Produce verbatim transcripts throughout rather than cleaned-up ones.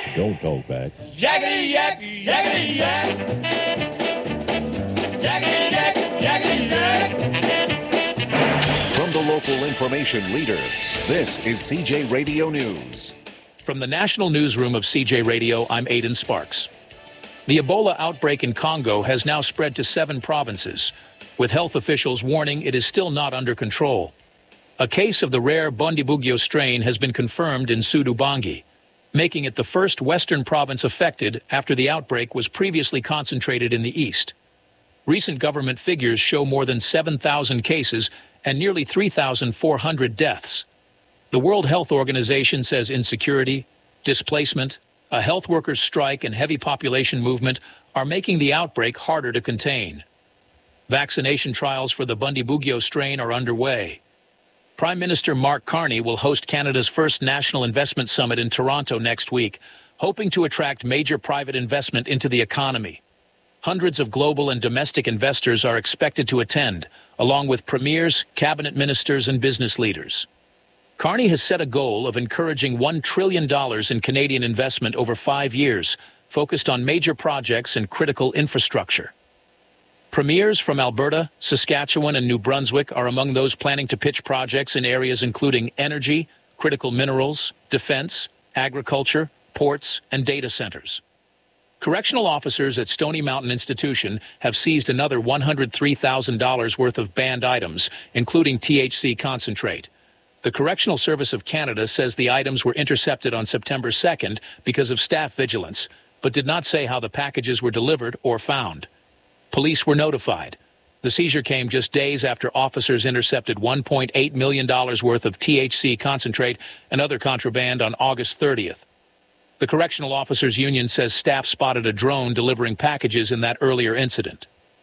Don't talk back. Yakety yak, yakety yak. Yakety yak, yakety yak. From the local information leader, this is C J Radio News. From the National Newsroom of C J Radio, I'm Aidan Sparks. The Ebola outbreak in Congo has now spread to seven provinces, with health officials warning it is still not under control. A case of the rare Bundibugyo strain has been confirmed in Sud-Ubangi, making it the first Western province affected after the outbreak was previously concentrated in the east. Recent government figures show more than seven thousand cases and nearly three thousand four hundred deaths. The World Health Organization says insecurity, displacement, a health workers' strike, and heavy population movement are making the outbreak harder to contain. Vaccination trials for the Bundibugyo strain are underway. Prime Minister Mark Carney will host Canada's first National Investment Summit in Toronto next week, hoping to attract major private investment into the economy. Hundreds of global and domestic investors are expected to attend, along with premiers, cabinet ministers, and business leaders. Carney has set a goal of encouraging one trillion dollars in Canadian investment over five years, focused on major projects and critical infrastructure. Premiers from Alberta, Saskatchewan, and New Brunswick are among those planning to pitch projects in areas including energy, critical minerals, defense, agriculture, ports, and data centers. Correctional officers at Stony Mountain Institution have seized another one hundred three thousand dollars worth of banned items, including T H C concentrate. The Correctional Service of Canada says the items were intercepted on September second because of staff vigilance, but did not say how the packages were delivered or found. Police were notified. The seizure came just days after officers intercepted one point eight million dollars worth of T H C concentrate and other contraband on August thirtieth. The Correctional Officers Union says staff spotted a drone delivering packages in that earlier incident.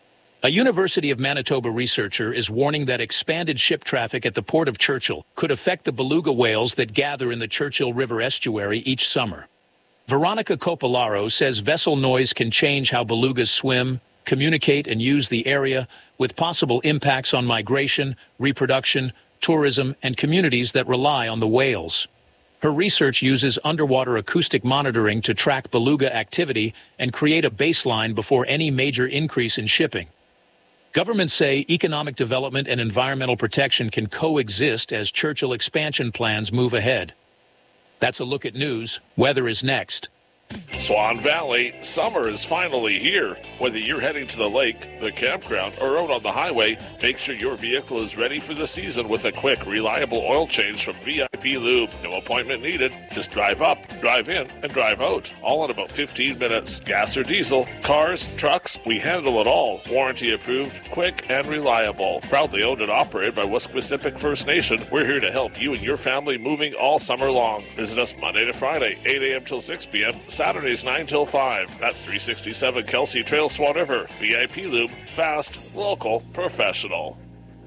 A University of Manitoba researcher is warning that expanded ship traffic at the Port of Churchill could affect the beluga whales that gather in the Churchill River estuary each summer. Veronica Copolaro says vessel noise can change how belugas swim, communicate, and use the area, with possible impacts on migration, reproduction, tourism, and communities that rely on the whales. Her research uses underwater acoustic monitoring to track beluga activity and create a baseline before any major increase in shipping. Governments say economic development and environmental protection can coexist as Churchill expansion plans move ahead. That's a look at news. Weather is next. Swan Valley, summer is finally here. Whether you're heading to the lake, the campground, or out on the highway, make sure your vehicle is ready for the season with a quick, reliable oil change from V I P Lube. No appointment needed. Just drive up, drive in, and drive out. All in about fifteen minutes. Gas or diesel, cars, trucks, we handle it all. Warranty approved, quick, and reliable. Proudly owned and operated by Wesquisipic First Nation, we're here to help you and your family moving all summer long. Visit us Monday to Friday, eight a.m. till six p.m., Saturdays nine till five. That's three sixty-seven Kelsey Trail, Swan River. V I P Lube, fast, local, professional.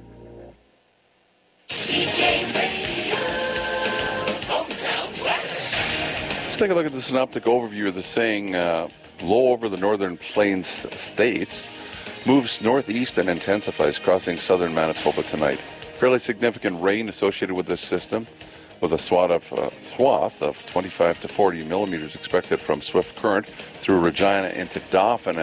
C J Radio, hometown weather. Let's take a look at the synoptic overview of the saying uh, low over the northern plains states moves northeast and intensifies, crossing southern Manitoba tonight. Fairly significant rain associated with this system, with a swath of, uh, swath of twenty-five to forty millimeters expected from Swift Current through Regina into Dauphin